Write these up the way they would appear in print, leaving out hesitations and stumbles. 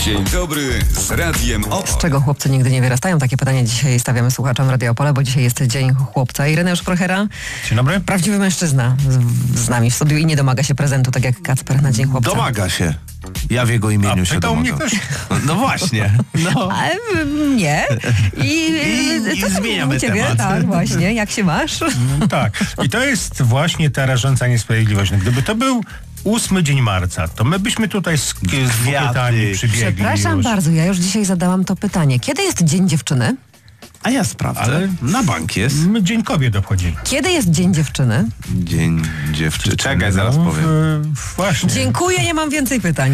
Dzień dobry z Radiem Opol. Z czego chłopcy nigdy nie wyrastają? Takie pytanie dzisiaj stawiamy słuchaczom Radia Opole, bo dzisiaj jest Dzień Chłopca. Ireneusz Prochera, Dzień dobry. prawdziwy mężczyzna z nami w studiu i nie domaga się prezentu, tak jak Kacper na Dzień Chłopca. Domaga się. Ja w jego imieniu się pytał mnie domagam. ktoś? No właśnie. No. Ale nie. I co tam zmieniamy u ciebie? temat. Tak, właśnie. Jak się masz? Tak. I to jest właśnie ta rażąca niesprawiedliwość. No, gdyby to był 8 dzień marca, to my byśmy tutaj z bukietami przybiegli. Przepraszam już. bardzo, ja już dzisiaj zadałam to pytanie. Kiedy jest Dzień Dziewczyny? A ja sprawdzę. Ale na bank jest. My Dzień Kobiet obchodzimy. Kiedy jest Dzień Dziewczyny? Dzień dziewczyny. Czekaj, zaraz No, powiem. Właśnie. Dziękuję, nie mam więcej pytań.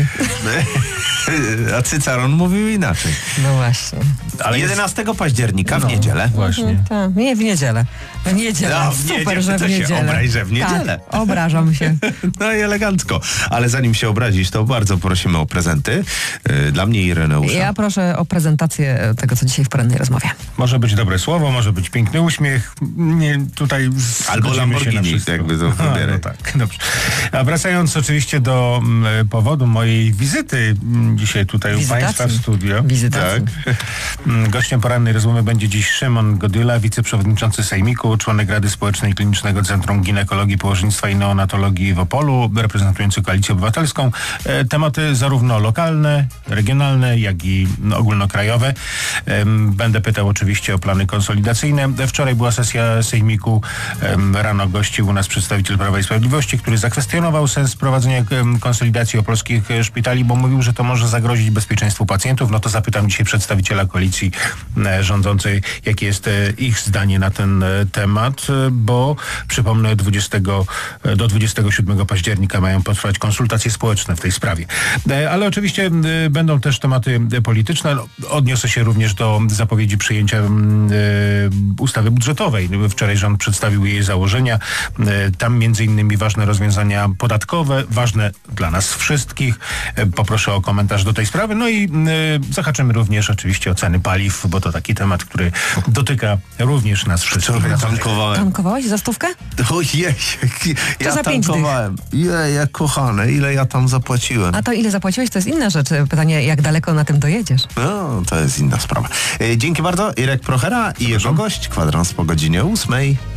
A Cyceron mówił inaczej. No właśnie. Ale 11 października w niedzielę. Właśnie. Tak, nie, w niedzielę. W niedzielę. No, w Super, niedzielę. że w To się niedzielę. obraź, że w niedzielę. Tak, obrażam się. No i elegancko. Ale zanim się obrazisz, to bardzo prosimy o prezenty. Dla mnie i Ireneusza. Ja proszę o prezentację tego, co dzisiaj w porannej rozmowie. Może być dobre słowo, może być piękny uśmiech. Nie, tutaj Albo zgodzimy się na Lamborghini, wszystko. jakby to A, wybieraj. no tak, dobrze. A wracając oczywiście do powodu mojej wizyty dzisiaj tutaj u Wizytacji. Państwa w studio. Wizytacji. Tak. Gościem porannej rozmowy będzie dziś Szymon Godyla, wiceprzewodniczący Sejmiku, członek Rady Społecznej Klinicznego Centrum Ginekologii, Położnictwa i Neonatologii w Opolu, reprezentujący Koalicję Obywatelską. Tematy zarówno lokalne, regionalne, jak i ogólnokrajowe. Będę pytał oczywiście o plany konsolidacyjne. Wczoraj była sesja Sejmiku. Rano gościł u nas przedstawiciel Prawa i Sprawiedliwości, który zakwestionował sens prowadzenia konsolidacji opolskich szpitali, bo mówił, że to może zagrozić bezpieczeństwu pacjentów. No to zapytam dzisiaj przedstawiciela koalicji rządzącej, jakie jest ich zdanie na ten temat, bo przypomnę, do 27 października mają potrwać konsultacje społeczne w tej sprawie. Ale oczywiście będą też tematy polityczne. Odniosę się również do zapowiedzi przyjęcia ustawy budżetowej. Wczoraj rząd przedstawił jej założenia. Tam między innymi ważne rozwiązania podatkowe, ważne dla nas wszystkich. Poproszę o komentarz do tej sprawy. No i zahaczymy również oczywiście o ceny paliw, bo to taki temat, który dotyka również nas wszystkich. Wczoraj tankowałem. Tankowałeś za stówkę? Ojej, ja za 5 dych. tankowałem. Jak kochane, ile ja tam zapłaciłem. A to ile zapłaciłeś, to jest inna rzecz. Pytanie, jak daleko na tym dojedziesz? No, to jest inna sprawa. Dzięki bardzo. Irek Prochera i jego gość. Kwadrans po godzinie 8.